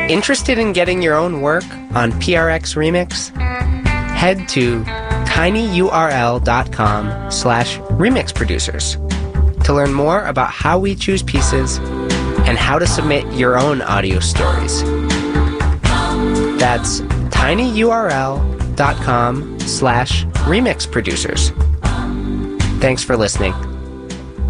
Interested in getting your own work on PRX Remix? Head to tinyurl.com/remix producers to learn more about how we choose pieces and how to submit your own audio stories. That's tinyurl.com/remix producers. Thanks for listening.